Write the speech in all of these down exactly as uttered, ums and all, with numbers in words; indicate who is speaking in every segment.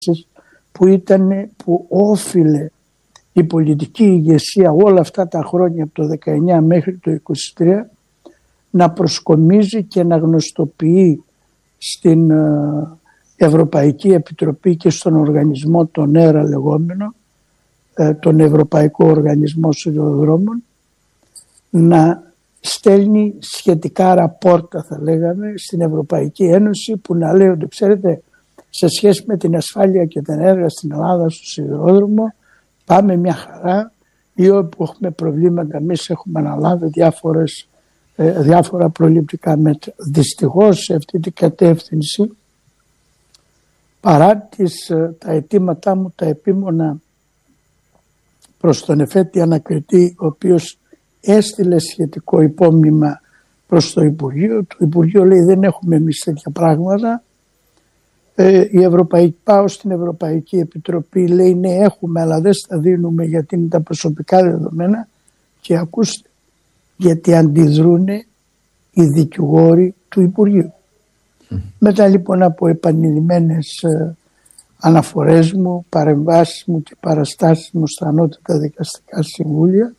Speaker 1: που, ήταν, που όφιλε η πολιτική ηγεσία όλα αυτά τα χρόνια από το δεκαεννιά μέχρι το είκοσι τρία να προσκομίζει και να γνωστοποιεί στην Ευρωπαϊκή Επιτροπή και στον οργανισμό τον ΕΡΑ λεγόμενο, τον Ευρωπαϊκό Οργανισμό Σιδηροδρόμων, να στέλνει σχετικά ραπόρτα, θα λέγαμε, στην Ευρωπαϊκή Ένωση που να λέει ότι ξέρετε, σε σχέση με την ασφάλεια και την έργα στην Ελλάδα στο σιδηρόδρομο πάμε μια χαρά, ή όπου έχουμε προβλήματα εμείς έχουμε αναλάβει διάφορες, ε, διάφορα προληπτικά μέτρα. Δυστυχώς σε αυτή την κατεύθυνση, παρά τις, ε, τα αιτήματά μου τα επίμονα προς τον εφέτη ανακριτή, ο οποίος έστειλε σχετικό υπόμνημα προς το Υπουργείο. Το Υπουργείο λέει δεν έχουμε εμείς τέτοια πράγματα. Ε, η Ευρωπαϊκή, πάω στην Ευρωπαϊκή Επιτροπή, λέει ναι έχουμε αλλά δεν στα δίνουμε γιατί είναι τα προσωπικά δεδομένα, και ακούστε γιατί αντιδρούν οι δικηγόροι του Υπουργείου. Mm. Μετά λοιπόν από επανειλημμένες ε, αναφορές μου, παρεμβάσεις μου και παραστάσεις μου στα ανώτατα δικαστικά συμβούλια,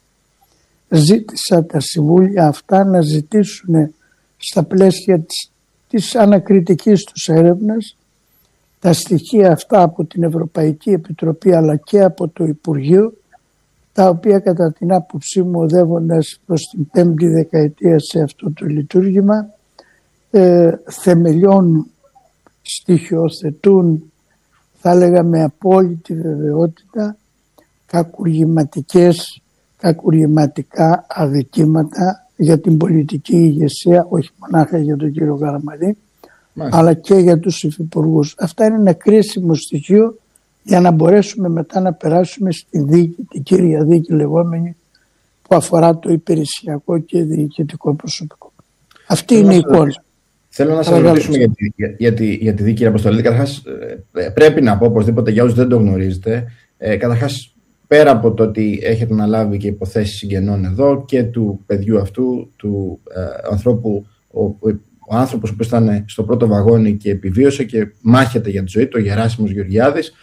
Speaker 1: ζήτησα τα συμβούλια αυτά να ζητήσουν στα πλαίσια της, της ανακριτικής τους έρευνας τα στοιχεία αυτά από την Ευρωπαϊκή Επιτροπή αλλά και από το Υπουργείο, τα οποία κατά την άποψή μου, οδεύοντας προς την πέμπτη δεκαετία σε αυτό το λειτουργήμα, ε, θεμελιώνουν, στοιχειοθετούν, θα έλεγα με απόλυτη βεβαιότητα, κακουργηματικές, κακουργηματικά αδικήματα για την πολιτική ηγεσία, όχι μονάχα για τον κύριο Καραμανλή, Μάλιστα. αλλά και για τους υφυπουργούς. Αυτά είναι ένα κρίσιμο στοιχείο για να μπορέσουμε μετά να περάσουμε στη δίκη, την κύρια δίκη λεγόμενη, που αφορά το υπηρεσιακό και διοικητικό προσωπικό. Αυτή Θέλω είναι η εικόνα.
Speaker 2: Θέλω να σας ρωτήσουμε για τη, για, για, τη, για τη δίκη, κύριε Αποστολίδη. Καταρχάς, πρέπει να πω οπωσδήποτε για όσους δεν το γνωρίζετε, ε, καταρχάς, πέρα από το ότι έχετε αναλάβει και υποθέσεις συγγενών εδώ και του παιδιού αυτού, του ε, ανθρώπου, ο, ο άνθρωπος που ήταν στο πρώτο βαγόνι και επιβίωσε και μάχεται για τη ζωή του, ο Γεράσιμος Γεωργιάδης.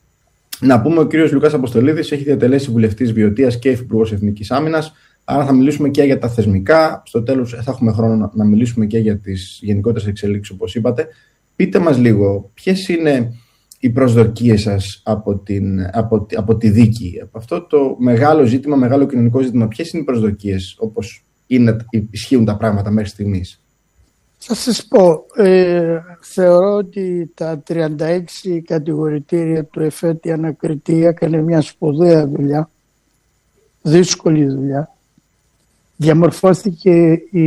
Speaker 2: Να πούμε, ο κύριος Λουκάς Αποστολίδης έχει διατελέσει βουλευτής Βιωτίας και υφυπουργός Εθνικής Άμυνας. Άρα θα μιλήσουμε και για τα θεσμικά. Στο τέλος θα έχουμε χρόνο να, να μιλήσουμε και για τις γενικότερες εξελίξεις, όπως είπατε. Πείτε μας λίγο, ποιες είναι οι προσδοκίες σας από, την, από, από τη δίκη, από αυτό το μεγάλο ζήτημα, μεγάλο κοινωνικό ζήτημα? Ποιες είναι οι προσδοκίες, όπως είναι, ισχύουν τα πράγματα μέχρι στιγμής?
Speaker 1: Θα σας πω, ε, θεωρώ ότι τα τριάντα έξι κατηγορητήρια του εφέτη ανακριτή έκανε μια σπουδαία δουλειά, δύσκολη δουλειά. Διαμορφώθηκε η,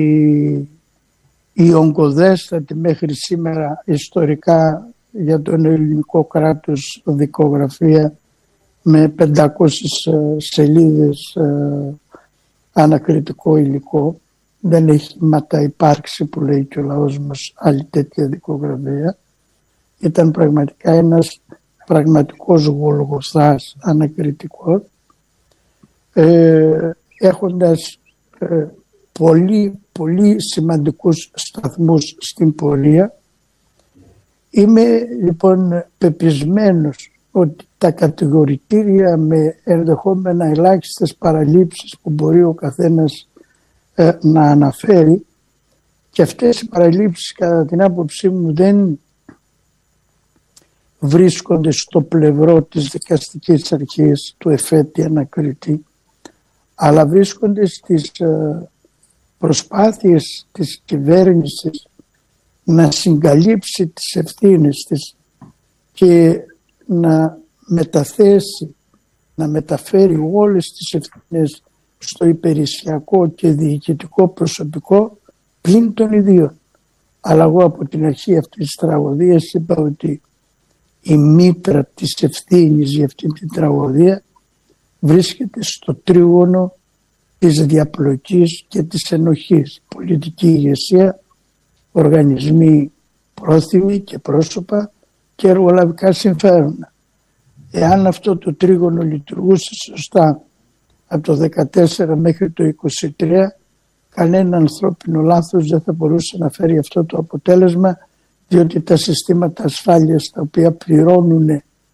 Speaker 1: η ογκοδέστατη μέχρι σήμερα ιστορικά για τον ελληνικό κράτος δικογραφία με πεντακόσιες σελίδες ε, ανακριτικό υλικό. Δεν έχει ματαυπάρξει, που λέει και ο λαός μας, άλλη τέτοια δικογραφία. Ήταν πραγματικά ένας πραγματικός γολγοθάς ανακριτικός, ε, έχοντας ε, πολύ, πολύ σημαντικούς σταθμούς στην πορεία. Είμαι λοιπόν πεπισμένος ότι τα κατηγορητήρια με ενδεχόμενα ελάχιστες παραλήψεις που μπορεί ο καθένας ε, να αναφέρει, και αυτές οι παραλήψεις κατά την άποψή μου δεν βρίσκονται στο πλευρό της δικαστικής αρχής του εφέτη ανακριτή, αλλά βρίσκονται στις ε, προσπάθειες της κυβέρνησης να συγκαλύψει τις ευθύνες της και να μεταθέσει, να μεταφέρει όλες τις ευθύνες στο υπηρεσιακό και διοικητικό προσωπικό πλην των ιδίων. Αλλά εγώ από την αρχή αυτής της τραγωδίας είπα ότι η μήτρα της ευθύνης για αυτή την τραγωδία βρίσκεται στο τρίγωνο της διαπλοκής και της ενοχής. Πολιτική ηγεσία, οργανισμοί πρόθυμοι και πρόσωπα και εργολαβικά συμφέροντα. Εάν αυτό το τρίγωνο λειτουργούσε σωστά από το δεκατέσσερα μέχρι το είκοσι τρία, κανένα ανθρώπινο λάθος δεν θα μπορούσε να φέρει αυτό το αποτέλεσμα, διότι τα συστήματα ασφάλειας τα οποία πληρώνουν